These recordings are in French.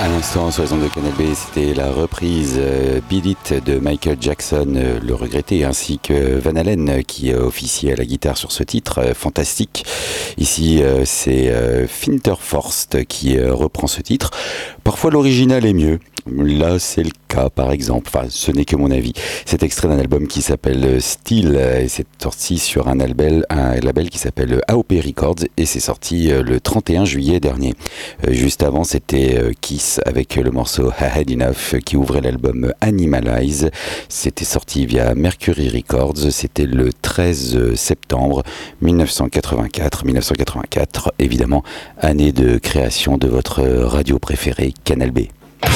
À l'instant, sur les ondes de Canal B, c'était la reprise Beat It de Michael Jackson, le regretté, ainsi que Van Halen qui officie à la guitare sur ce titre fantastique. Ici, c'est Finterforst qui reprend ce titre. Parfois, l'original est mieux. Là, c'est le cas, par exemple. Enfin, ce n'est que mon avis. C'est extrait d'un album qui s'appelle Steel et c'est sorti sur un label qui s'appelle AOP Records et c'est sorti le 31 juillet dernier. Juste avant, c'était Kiss avec le morceau I Had Enough qui ouvrait l'album Animalize. C'était sorti via Mercury Records. C'était le 13 septembre 1984. 1984, évidemment, année de création de votre radio préférée, Canal B.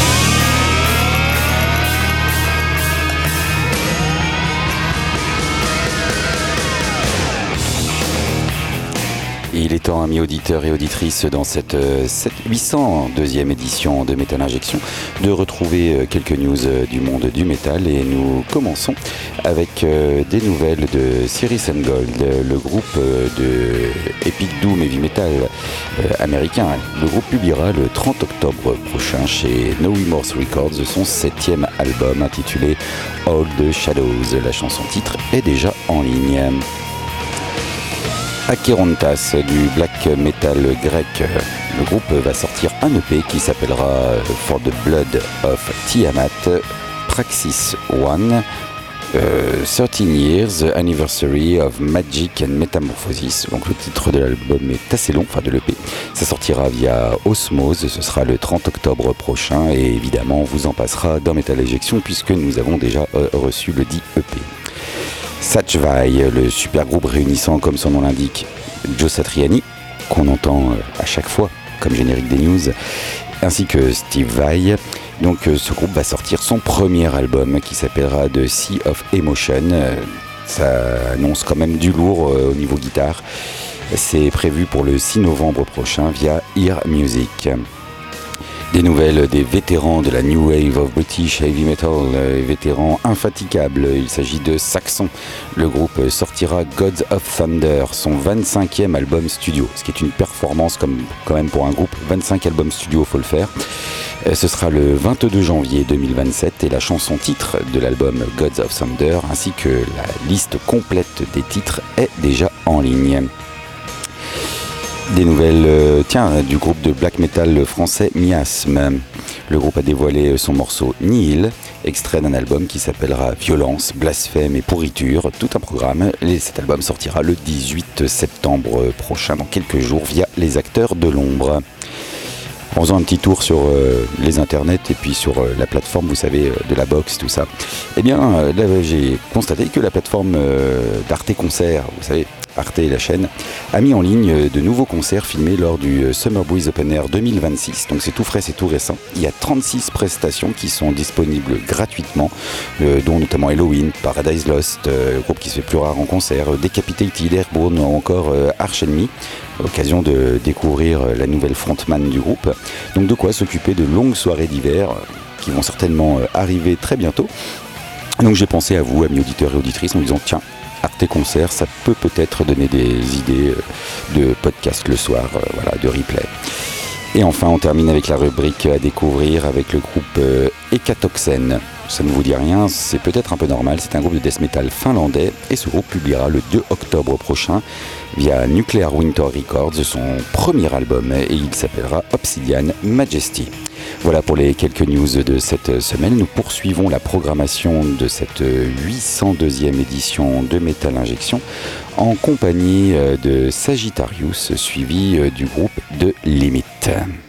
Il est temps, amis auditeurs et auditrices, dans cette 802e édition de Metal Injection, de retrouver quelques news du monde du métal. Et nous commençons avec des nouvelles de Cirrus and Gold, le groupe de Epic Doom Heavy Metal américain. Le groupe publiera le 30 octobre prochain chez No Remorse Records son 7e album intitulé All the Shadows. La chanson titre est déjà en ligne. Acherontas, du black metal grec, le groupe va sortir un EP qui s'appellera For the Blood of Tiamat, Praxis One, 13 Years Anniversary of Magic and Metamorphosis. Donc le titre de l'album est assez long, enfin de l'EP. Ça sortira via Osmose, ce sera le 30 octobre prochain et évidemment on vous en passera dans Metal Injection puisque nous avons déjà reçu le dit EP. Satchvai, le super groupe réunissant, comme son nom l'indique, Joe Satriani, qu'on entend à chaque fois comme générique des news, ainsi que Steve Vai. Donc ce groupe va sortir son premier album qui s'appellera The Sea of Emotion. Ça annonce quand même du lourd au niveau guitare. C'est prévu pour le 6 novembre prochain via Ear Music. Des nouvelles des vétérans de la New Wave of British Heavy Metal, vétérans infatigables. Il s'agit de Saxon. Le groupe sortira Gods of Thunder, son 25e album studio, ce qui est une performance quand même pour un groupe. 25 albums studio, faut le faire. Ce sera le 22 janvier 2027 et la chanson titre de l'album Gods of Thunder ainsi que la liste complète des titres est déjà en ligne. Des nouvelles du groupe de black metal français Miasme. Le groupe a dévoilé son morceau Nihil, extrait d'un album qui s'appellera Violence, Blasphème et Pourriture, tout un programme. Et cet album sortira le 18 septembre prochain, dans quelques jours, via Les Acteurs de l'Ombre. En faisant un petit tour sur les internets et puis sur la plateforme, vous savez, de la box, tout ça, eh bien, là, j'ai constaté que la plateforme d'Arte Concert, vous savez, Arte, la chaîne, a mis en ligne de nouveaux concerts filmés lors du Summer Breeze Open Air 2026. Donc c'est tout frais, c'est tout récent. Il y a 36 prestations qui sont disponibles gratuitement, dont notamment Halloween, Paradise Lost, groupe qui se fait plus rare en concert, Decapitated, Airborne ou encore Arch Enemy. L'occasion de découvrir la nouvelle frontman du groupe. Donc de quoi s'occuper de longues soirées d'hiver qui vont certainement arriver très bientôt. Donc j'ai pensé à vous, amis auditeurs et auditrices, en disant tiens, Arte Concert, ça peut-être donner des idées de podcast le soir, voilà, de replay. Et enfin, on termine avec la rubrique à découvrir avec le groupe Ekatoxen. Ça ne vous dit rien, c'est peut-être un peu normal, c'est un groupe de death metal finlandais et ce groupe publiera le 2 octobre prochain via Nuclear Winter Records son premier album et il s'appellera Obsidian Majesty. Voilà pour les quelques news de cette semaine. Nous poursuivons la programmation de cette 802e édition de Metal Injection en compagnie de Sagittarius suivi du groupe de Limit.